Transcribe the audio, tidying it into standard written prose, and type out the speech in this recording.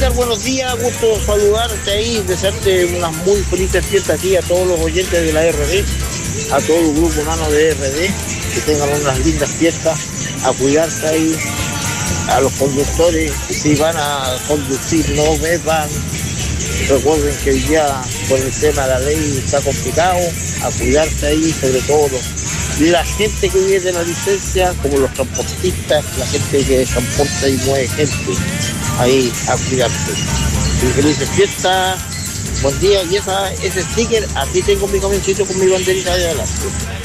Edgar, buenos días, gusto saludarte ahí, desearte unas muy felices fiestas aquí a todos los oyentes de la RD, a todo el grupo humano de RD, que tengan unas lindas fiestas, a cuidarse ahí, a los conductores, si van a conducir no beban, recuerden que ya con el tema de la ley está complicado, a cuidarse ahí, sobre todo la gente que vive de la licencia, como los transportistas, la gente que transporta y mueve gente, ahí a cuidarse. Y felices fiestas, buen día, y ese sticker, aquí tengo mi camioncito con mi banderita de adelante.